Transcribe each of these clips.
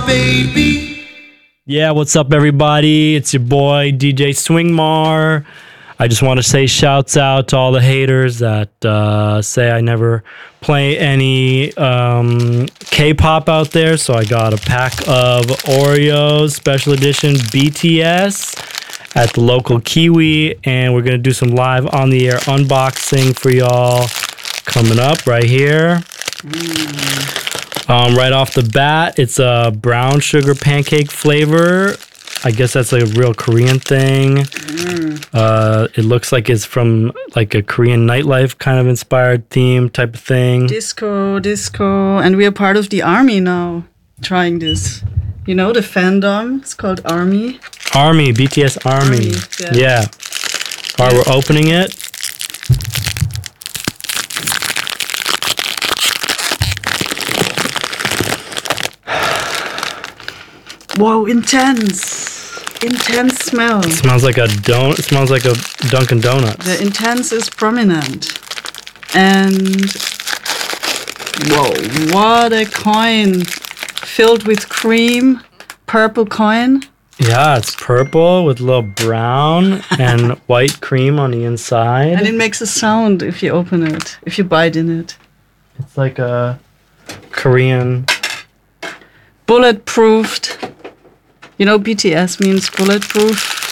baby. Yeah, what's up, everybody? It's your boy, DJ Swingmar. I just want to say shouts out to all the haters that say I never play any K-pop out there. So I got a pack of Oreos Special Edition BTS at the local Kiwi. And we're going to do some live on-the-air unboxing for y'all coming up right here. Right off the bat, it's a brown sugar pancake flavor. I guess that's a real Korean thing. It looks like it's from like a Korean nightlife kind of inspired theme type of thing. Disco, and we are part of the army now, trying this. You know, the fandom, it's called Army. Army, BTS Army. Yeah. All right, we're opening it. Whoa, intense smell. It smells like a Dunkin' Donuts. The intense is prominent. And whoa, what a coin filled with cream, purple coin. Yeah, it's purple with a little brown and white cream on the inside. And it makes a sound if you open it, if you bite in it. It's like a Korean... Bulletproofed. You know, BTS means bulletproof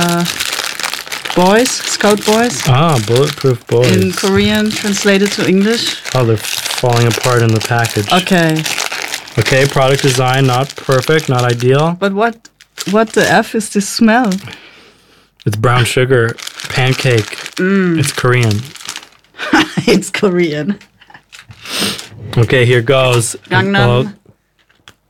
boys, scout boys. Ah, bulletproof boys. In Korean, translated to English. Oh, they're falling apart in the package. Okay, product design, not perfect, not ideal. But what the F is this smell? It's brown sugar, pancake. It's Korean. It's Korean. Okay, here goes. Gangnam